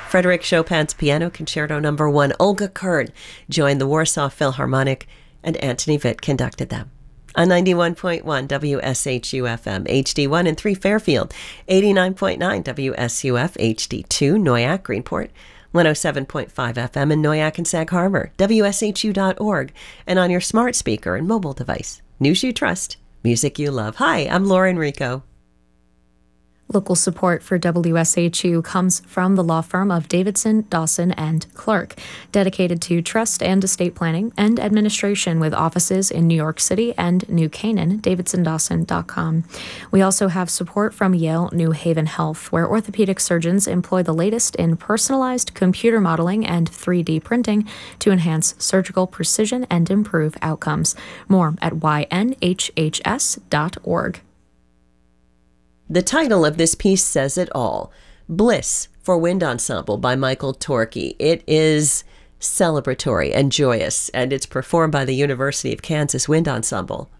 Frédéric Chopin's Piano Concerto No. 1. Olga Kern joined the Warsaw Philharmonic, and Anthony Vitt conducted them. On 91.1 WSHU-FM, HD1 in 3 Fairfield, 89.9 WSUF, HD2 Noyak, Greenport, 107.5 FM in Noyak and Sag Harbor, WSHU.org, and on your smart speaker and mobile device. News you trust, music you love. Hi, I'm Lauren Rico. Local support for WSHU comes from the law firm of Davidson, Dawson, and Clark, dedicated to trust and estate planning and administration with offices in New York City and New Canaan, davidsondawson.com. We also have support from Yale New Haven Health, where orthopedic surgeons employ the latest in personalized computer modeling and 3D printing to enhance surgical precision and improve outcomes. More at ynhhs.org. The title of this piece says it all. Bliss for Wind Ensemble by Michael Torkey. It is celebratory and joyous, and it's performed by the University of Kansas Wind Ensemble.